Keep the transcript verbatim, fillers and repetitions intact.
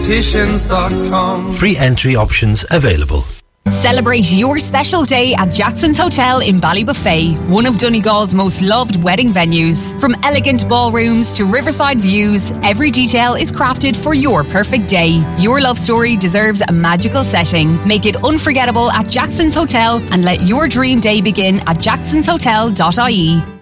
beauticians dot com. Free entry options available. Celebrate your special day at Jackson's Hotel in Ballybuffet, one of Donegal's most loved wedding venues. From elegant ballrooms to riverside views, every detail is crafted for your perfect day. Your love story deserves a magical setting. Make it unforgettable at Jackson's Hotel and let your dream day begin at jacksons hotel dot I E.